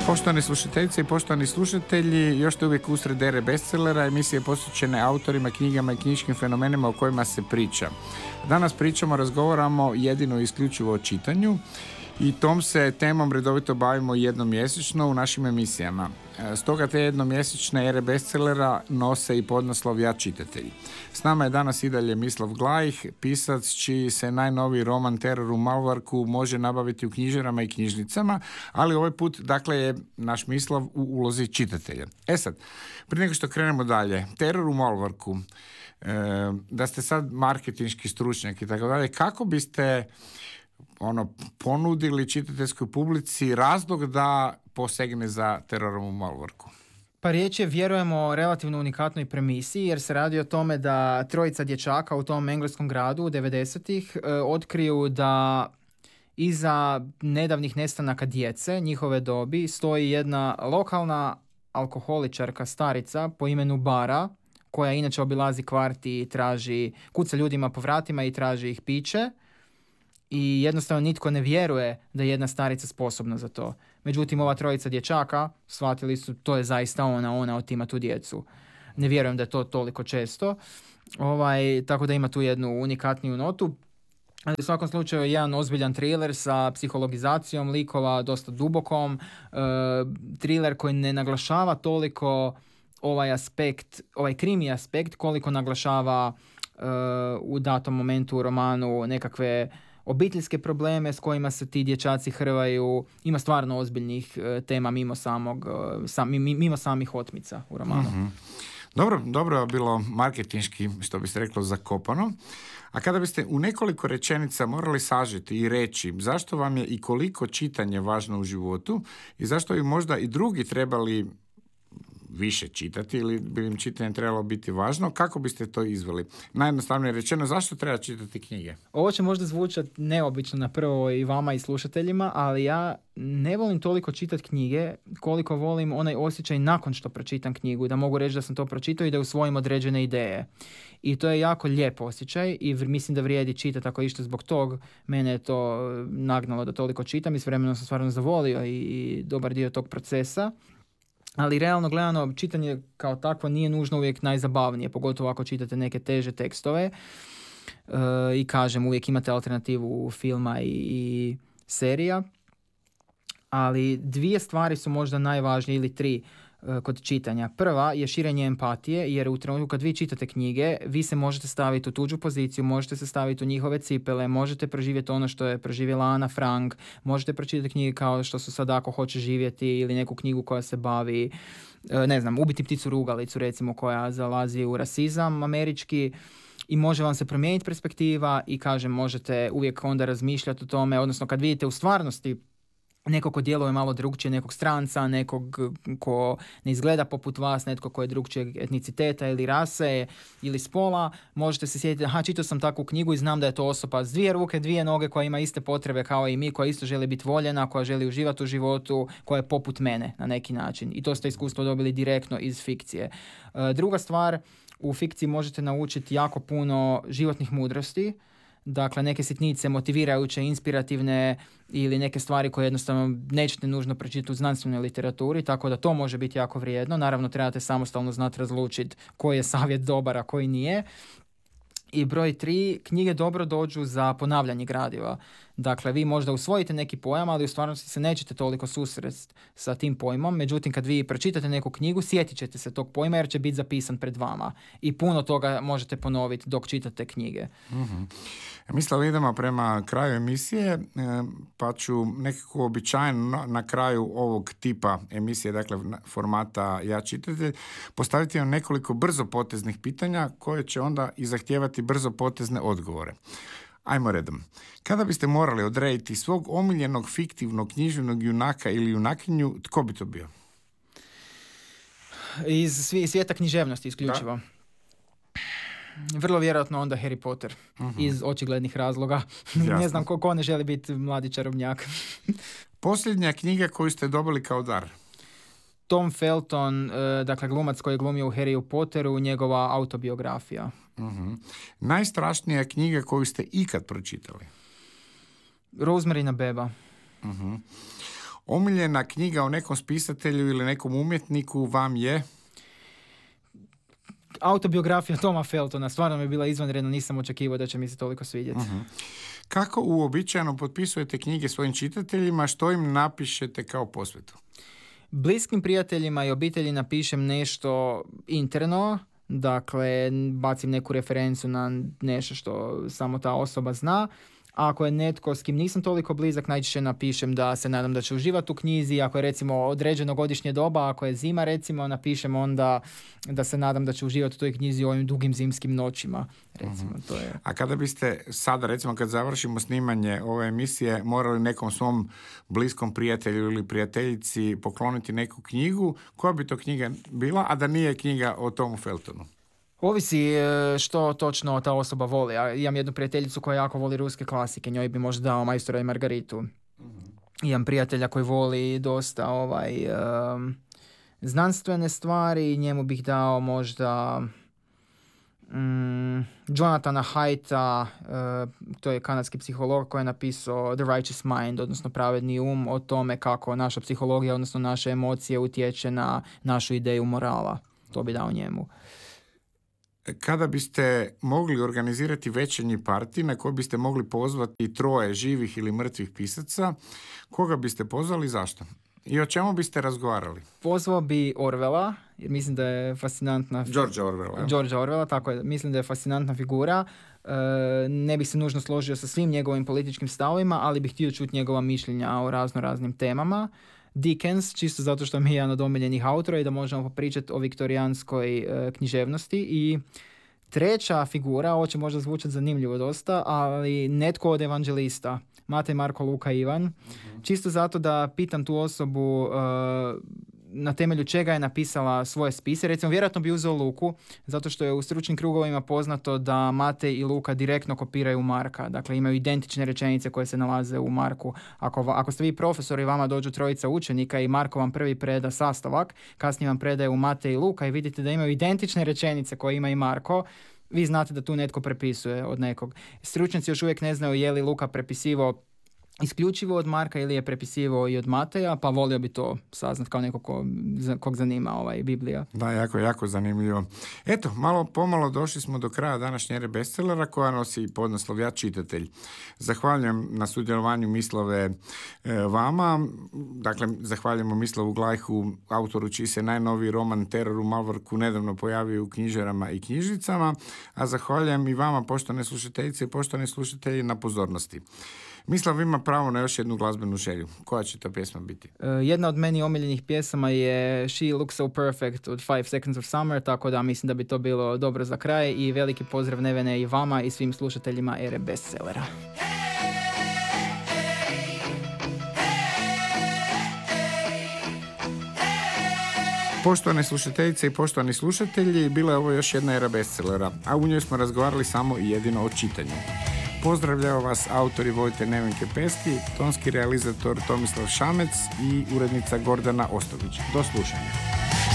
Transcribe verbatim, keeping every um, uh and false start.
Poštovani slušateljice i poštovani slušatelji, još ste uvijek usred ere bestsellera, emisije posvećene autorima, knjigama i knjiškim fenomenima o kojima se priča. Danas pričamo, razgovaramo jedino i isključivo o čitanju i tom se temom redovito bavimo jednom mjesečno u našim emisijama. Stoga te jednomjesečne ere bestsellera nose i podnaslov Ja čitatelj. S nama je danas i dalje Mislav Glajh, pisac čiji se najnoviji roman Teror u Malvarku može nabaviti u knjižarama i knjižnicama, ali ovaj put, dakle, je naš Mislav u ulozi čitatelja. E sad, prije nego što krenemo dalje, Teror u Malvarku, e, da ste sad marketinški stručnjak i tako dalje, kako biste ono ponudili čitateljskoj publici razlog da posegne za Terorom u Malvarku? Pa riječ je, vjerujemo, o relativno unikatnoj premisi, jer se radi o tome da trojica dječaka u tom engleskom gradu u devedesetih e, otkriju da iza nedavnih nestanaka djece, njihove dobi, stoji jedna lokalna alkoholičarka starica po imenu Bara, koja inače obilazi kvart i traži, kuca ljudima po vratima i traži ih piće. I jednostavno nitko ne vjeruje da je jedna starica sposobna za to. Međutim, ova trojica dječaka shvatili su to je zaista ona, ona otima tu djecu. Ne vjerujem da je to toliko često. Ovaj, tako da ima tu jednu unikatniju notu. Ali u svakom slučaju jedan ozbiljan thriller sa psihologizacijom likova, dosta dubokom. E, thriller koji ne naglašava toliko ovaj aspekt, ovaj krimi aspekt, koliko naglašava e, u datom momentu u romanu nekakve obiteljske probleme s kojima se ti dječaci hrvaju. Ima stvarno ozbiljnih e, tema mimo samog, e, sam, mimo samih otmica u romanu. Mm-hmm. Dobro, dobro je bilo marketinški, što bi se reklo, zakopano. A kada biste u nekoliko rečenica morali sažeti i reći zašto vam je i koliko čitanje važno u životu i zašto bi možda i drugi trebali više čitati ili bi im čitanje trebalo biti važno, kako biste to izveli? Najjednostavnije rečeno, zašto treba čitati knjige? Ovo će možda zvučati neobično na prvo i vama i slušateljima, ali ja ne volim toliko čitati knjige koliko volim onaj osjećaj nakon što pročitam knjigu, da mogu reći da sam to pročitao i da usvojim određene ideje. I to je jako lijep osjećaj i mislim da vrijedi čitati ako išto zbog tog. Mene je to nagnalo da toliko čitam i s vremenom sam stvarno zavolio i, i dobar dio tog procesa. Ali realno gledano, čitanje kao takvo nije nužno uvijek najzabavnije, pogotovo ako čitate neke teže tekstove. E, I kažem, uvijek imate alternativu filma i, i serija. Ali dvije stvari su možda najvažnije, ili tri, e, kod čitanja. Prva je širenje empatije, jer u trenutku kad vi čitate knjige, vi se možete staviti u tuđu poziciju, možete se staviti u njihove cipele, možete proživjeti ono što je proživjela Ana Frank, možete pročitati knjige kao što su Sadako hoće živjeti ili neku knjigu koja se bavi, e, ne znam, Ubiti pticu rugalicu, recimo, koja zalazi u rasizam američki. I može vam se promijeniti perspektiva i, kažem, možete uvijek onda razmišljati o tome, odnosno kad vidite u stvarnosti nekog ko djeluje malo drugčije, nekog stranca, nekog ko ne izgleda poput vas, netko ko je drugčijeg etniciteta ili rase ili spola, možete se sjetiti, aha, čitao sam takvu knjigu i znam da je to osoba s dvije ruke, dvije noge, koja ima iste potrebe kao i mi, koja isto želi biti voljena, koja želi uživati u životu, koja je poput mene na neki način. I to ste iskustvo dobili direktno iz fikcije. E, druga stvar, u fikciji možete naučiti jako puno životnih mudrosti. Dakle, neke sitnice motivirajuće, inspirativne ili neke stvari koje jednostavno nećete nužno pročitati u znanstvenoj literaturi, tako da to može biti jako vrijedno. Naravno, trebate samostalno znati razlučiti koji je savjet dobar, a koji nije. I broj tri, knjige dobro dođu za ponavljanje gradiva. Dakle, vi možda usvojite neki pojam, ali u stvarnosti se nećete toliko susresti sa tim pojmom. Međutim, kad vi pročitate neku knjigu, sjetit ćete se tog pojma jer će biti zapisan pred vama. I puno toga možete ponoviti dok čitate knjige. Mm-hmm. Mislim, idemo prema kraju emisije, pa ću nekako običajno na kraju ovog tipa emisije, dakle formata Ja čitatelj, postaviti vam nekoliko brzopoteznih pitanja koje će onda i zahtijevati brzopotezne odgovore. Ajmo redom. Kada biste morali odrediti svog omiljenog fiktivnog književnog junaka ili junakinju, tko bi to bio? Iz svijeta književnosti isključivo. Da. Vrlo vjerojatno onda Harry Potter. Uh-huh. Iz očiglednih razloga. Ne znam ko, ko ne želi biti mladi čarobnjak. Posljednja knjiga koju ste dobili kao dar? Tom Felton, dakle glumac koji je glumio u Harryu Potteru, njegova autobiografija. Uh-huh. Najstrašnija knjiga koju ste ikad pročitali? Rosemarina beba. Uh-huh. Omiljena knjiga o nekom spisatelju ili nekom umjetniku vam je? Autobiografija Toma Feltona, stvarno mi je bila izvanredna, nisam očekivao da će mi se toliko svidjeti. Uh-huh. Kako uobičajeno potpisujete knjige svojim čitateljima, što im napišete kao posvetu? Bliskim prijateljima i obitelji napišem nešto interno, dakle bacim neku referencu na nešto što samo ta osoba zna. A ako je netko s kim nisam toliko blizak, najčešće napišem da se nadam da će uživati u knjizi. Ako je recimo određeno godišnje doba, ako je zima recimo, napišem onda da se nadam da će uživati u toj knjizi u ovim dugim zimskim noćima. Recimo, mm-hmm. to je. A kada biste sada, recimo kad završimo snimanje ove emisije, morali nekom svom bliskom prijatelju ili prijateljici pokloniti neku knjigu, koja bi to knjiga bila, a da nije knjiga o Tomu Feltonu? Ovisi što točno ta osoba voli. Ja imam jednu prijateljicu koja jako voli ruske klasike, njoj bi možda dao Majstora i Margaritu. Mm-hmm. Imam prijatelja koji voli dosta ovaj, um, znanstvene stvari, njemu bih dao možda um, Jonathana Haidta, uh, to je kanadski psiholog koji je napisao The Righteous Mind, odnosno Pravedni um, o tome kako naša psihologija, odnosno naše emocije utječe na našu ideju morala. To bi dao njemu. Kada biste mogli organizirati večernji parti na koji biste mogli pozvati troje živih ili mrtvih pisaca, koga biste pozvali i zašto? I o čemu biste razgovarali? Pozvao bi Orwella, jer mislim da je fascinantna... Georgea Orwella. Georgea Orwella, tako je. Mislim da je fascinantna figura. E, ne bih se nužno složio sa svim njegovim političkim stavovima, ali bih htio čuti njegova mišljenja o razno raznim temama. Dickens, čisto zato što mi je jedan od omiljenih autora i da možemo popričati o viktorijanskoj e, književnosti. I treća figura, ovo će možda zvučati zanimljivo dosta, ali netko od evanđelista, Matej, Marko, Luka, Ivan, uh-huh. čisto zato da pitam tu osobu e, na temelju čega je napisala svoje spise. Recimo, vjerojatno bi uzeo Luku, zato što je u stručnim krugovima poznato da Matej i Luka direktno kopiraju Marka. Dakle, imaju identične rečenice koje se nalaze u Marku. Ako, ako ste vi profesori, vama dođu trojica učenika i Marko vam prvi preda sastavak, kasnije vam predaje u Matej i Luka i vidite da imaju identične rečenice koje ima i Marko, vi znate da tu netko prepisuje od nekog. Stručnjaci još uvijek ne znaju je li Luka prepisivao isključivo od Marka ili je prepisivao i od Mateja, pa volio bi to saznat kao neko ko, kog zanima ovaj Biblija. Da, jako, jako zanimljivo. Eto, malo pomalo došli smo do kraja današnje ere bestsellera koja nosi podnaslov Ja čitatelj. Zahvaljujem na sudjelovanju Mislove e, vama. Dakle, zahvaljujemo Mislavu Glajhu, autoru čiji se najnoviji roman Teror u Malvrku nedavno pojavio u knjižarama i knjižnicama, a zahvaljujem i vama, poštovane slušateljice i poštovani slušatelji, na pozornosti. Mislav ima pravo na još jednu glazbenu želju. Koja će to pjesma biti? Uh, jedna od meni omiljenih pjesama je She Looks So Perfect od Five Seconds of Summer, tako da mislim da bi to bilo dobro za kraj i veliki pozdrav Nevene i vama i svim slušateljima ere bestsellera. Poštovane slušateljice i poštovani slušatelji, bila je ovo još jedna era bestsellera, a u njoj smo razgovarali samo i jedino o čitanju. Pozdravljaju vas autor i voditelj Nevenke Peski, tonski realizator Tomislav Šamec i urednica Gordana Ostović. Do slušanja.